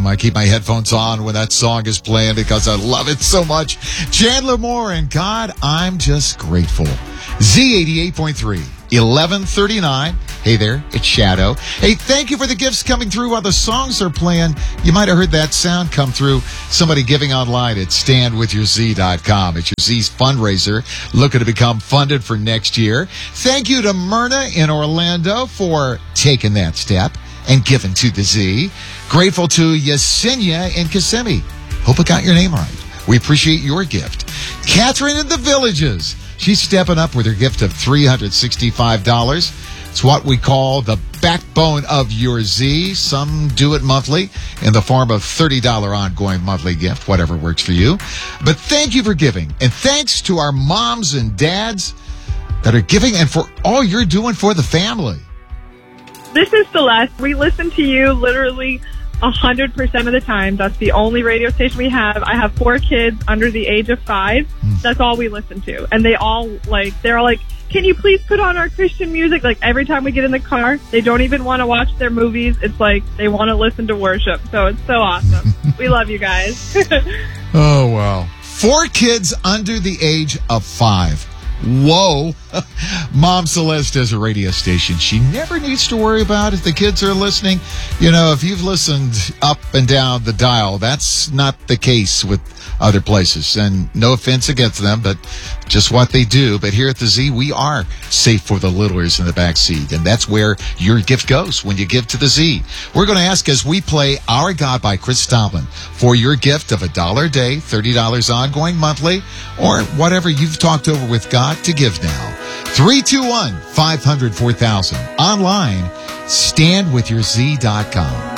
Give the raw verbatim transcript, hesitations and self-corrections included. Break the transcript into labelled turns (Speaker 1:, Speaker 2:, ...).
Speaker 1: I keep my headphones on when that song is playing because I love it so much. Chandler Moore and God, I'm just grateful. Z eighty-eight point three, eleven thirty-nine. Hey there, it's Shadow. Hey, thank you for the gifts coming through while the songs are playing. You might have heard that sound come through. Somebody giving online at stand with your z dot com. It's your Z's fundraiser looking to become funded for next year. Thank you to Myrna in Orlando for taking that step and giving to the Z. Grateful to Yesenia in Kissimmee. Hope I got your name right. We appreciate your gift. Catherine in the Villages. She's stepping up with her gift of three hundred sixty-five dollars. It's what we call the backbone of your Z. Some do it monthly in the form of thirty dollars ongoing monthly gift, whatever works for you. But thank you for giving. And thanks to our moms and dads that are giving and for all you're doing for the family.
Speaker 2: This is Celeste. We listen to you literally one hundred percent of the time. That's the only radio station we have. I have four kids under the age of five. Mm. That's all we listen to. And they all, like, they're all like, can you please put on our Christian music? Like, every time we get in the car, they don't even want to watch their movies. It's like they want to listen to worship. So it's so awesome. We love you guys.
Speaker 1: Oh, wow. Four kids under the age of five. Whoa. Mom Celeste has a radio station. She never needs to worry about if the kids are listening. You know, if you've listened up and down the dial, that's not the case with other places. And no offense against them, but just what they do. But here at the Z, we are safe for the littlers in the back seat. And that's where your gift goes when you give to the Z. We're going to ask as we play Our God by Chris Tomlin for your gift of a dollar a day, thirty dollars ongoing monthly, or whatever you've talked over with God to give now. three two one, five hundred, four thousand. Online, stand with your z dot com.